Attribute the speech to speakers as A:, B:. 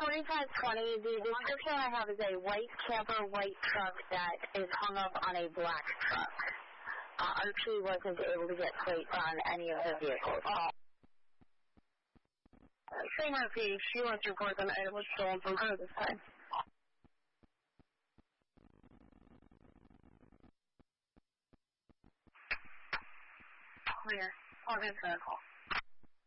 A: 4520, the description I have is a white camper, white truck that is hung up on a black truck. Archie wasn't able to get plates on any of the vehicles.
B: Same RP, she wants to report that an item was stolen from her this time. Clear. I'll get that call.